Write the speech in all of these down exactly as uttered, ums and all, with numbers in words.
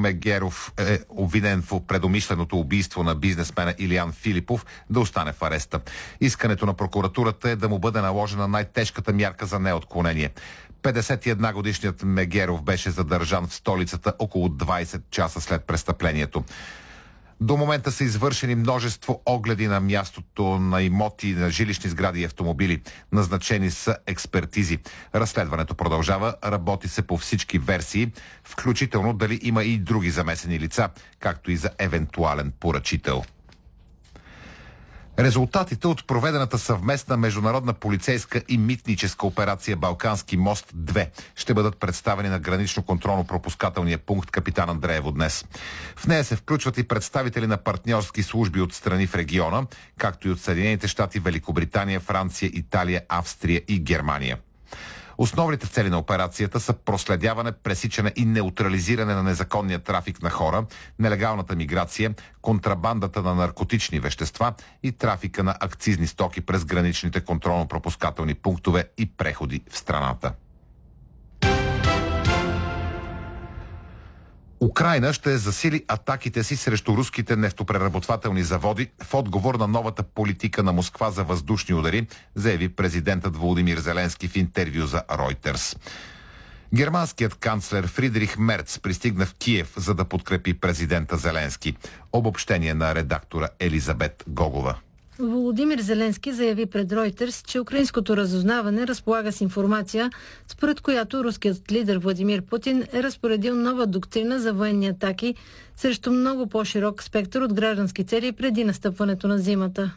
Мегеров е обвинен в предумишленото убийство на бизнесмена Илиян Филипов, да остане в ареста. Искането на прокуратурата е да му бъде наложена най-тежката мярка за неотклонение. петдесет и една годишният Мегеров беше задържан в столицата около двайсет часа след престъплението. До момента са извършени множество огледи на мястото на имоти, на жилищни сгради и автомобили. Назначени са експертизи. Разследването продължава, работи се по всички версии, включително дали има и други замесени лица, както и за евентуален поръчител. Резултатите от проведената съвместна международна полицейска и митническа операция Балкански мост две ще бъдат представени на гранично-контролно-пропускателния пункт Капитан Андреево днес. В нея се включват и представители на партньорски служби от страни в региона, както и от Съединените щати, Великобритания, Франция, Италия, Австрия и Германия. Основните цели на операцията са проследяване, пресичане и неутрализиране на незаконния трафик на хора, нелегалната миграция, контрабандата на наркотични вещества и трафика на акцизни стоки през граничните контролно-пропускателни пунктове и преходи в страната. Украйна ще засили атаките си срещу руските нефтопреработвателни заводи в отговор на новата политика на Москва за въздушни удари, заяви президентът Володимир Зеленски в интервю за Reuters. Германският канцлер Фридрих Мерц пристигна в Киев, за да подкрепи президента Зеленски. Обобщение на редактора Елизабет Гогова. Володимир Зеленски заяви пред Reuters, че украинското разузнаване разполага с информация, според която руският лидер Владимир Путин е разпоредил нова доктрина за военни атаки срещу много по-широк спектър от граждански цели преди настъпването на зимата.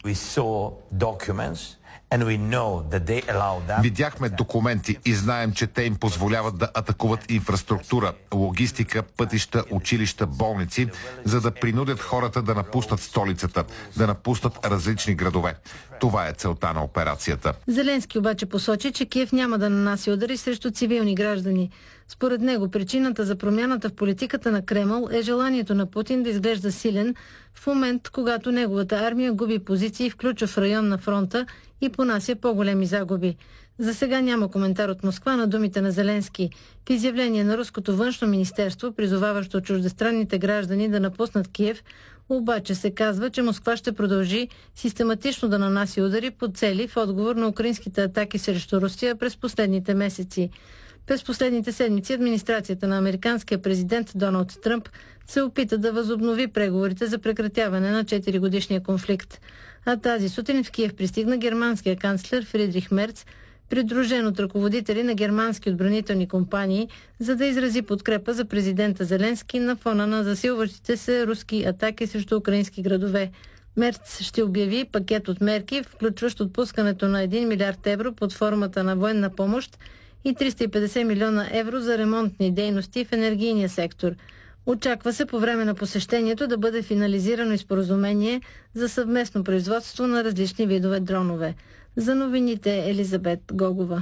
Видяхме документи и знаем, че те им позволяват да атакуват инфраструктура, логистика, пътища, училища, болници, за да принудят хората да напуснат столицата, да напуснат различни градове. Това е целта на операцията. Зеленски обаче посочи, че Киев няма да нанася удари срещу цивилни граждани. Според него причината за промяната в политиката на Кремъл е желанието на Путин да изглежда силен в момент, когато неговата армия губи позиции в ключов район на фронта и понася по-големи загуби. За сега няма коментар от Москва на думите на Зеленски. В изявление на Руското външно министерство, призоваващо чуждестранните граждани да напуснат Киев, обаче се казва, че Москва ще продължи систематично да нанася удари по цели в отговор на украинските атаки срещу Русия през последните месеци. През последните седмици администрацията на американския президент Доналд Тръмп се опита да възобнови преговорите за прекратяване на четиригодишния конфликт. А тази сутрин в Киев пристигна германския канцлер Фридрих Мерц, придружен от ръководители на германски отбранителни компании, за да изрази подкрепа за президента Зеленски на фона на засилващите се руски атаки срещу украински градове. Мерц ще обяви пакет от мерки, включващ отпускането на един милиард евро под формата на военна помощ и триста и петдесет милиона евро за ремонтни дейности в енергийния сектор. Очаква се по време на посещението да бъде финализирано и споразумение за съвместно производство на различни видове дронове. За новините Елизабет Гогова.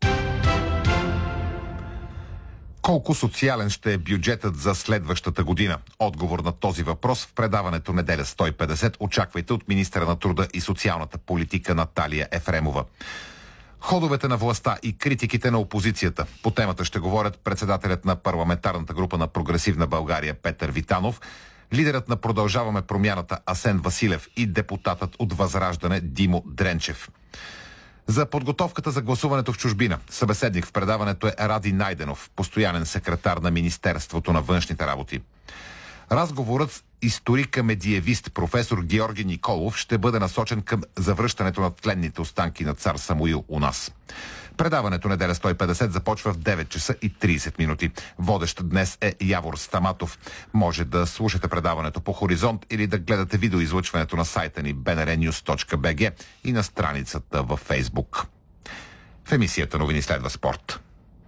Колко социален ще е бюджетът за следващата година? Отговор на този въпрос в предаването Неделя сто и петдесет очаквайте от министъра на труда и социалната политика Наталия Ефремова. Ходовете на властта и критиките на опозицията. По темата ще говорят председателят на парламентарната група на Прогресивна България Петър Витанов, лидерът на Продължаваме промяната Асен Василев и депутатът от Възраждане Димо Дренчев. За подготовката за гласуването в чужбина събеседник в предаването е Ради Найденов, постоянен секретар на Министерството на външните работи. Разговорът с историка-медиевист професор Георги Николов ще бъде насочен към завръщането на тленните останки на цар Самуил у нас. Предаването Неделя сто и петдесет започва в девет часа и трийсет минути. Водещ днес е Явор Стаматов. Може да слушате предаването по Хоризонт или да гледате видеоизлъчването на сайта ни би ен ар нюз точка би джи и на страницата във Фейсбук. В емисията новини следва спорт.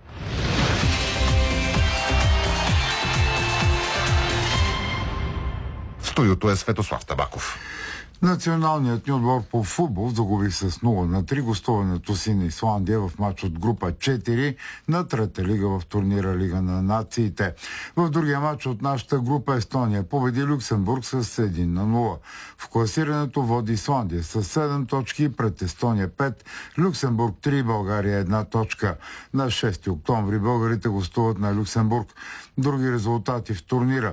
В студиото е Светослав Табаков. Националният ни отбор по футбол загуби с нула на три гостуването си на Исландия в матч от група четири на трета лига в турнира Лига на нациите. В другия матч от нашата група Естония победи Люксембург с един на нула. В класирането води Исландия с седем точки, пред Естония пет, Люксембург три, България една точка. На шести октомври българите гостуват на Люксембург. Други резултати в турнира.